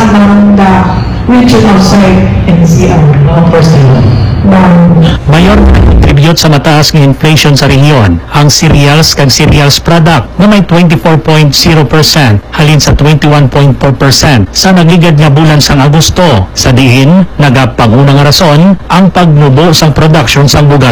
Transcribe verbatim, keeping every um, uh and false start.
among the region outside N C R. Ang percent. Mayor contribute sa mataas ng inflation sa rehiyon ang cereals kag cereals product na may twenty-four point zero percent halin sa twenty-one point four percent sa nagligad nga bulan sang Agosto. Sa diin, nagapangunang rason ang pagnubo sang production sang bugas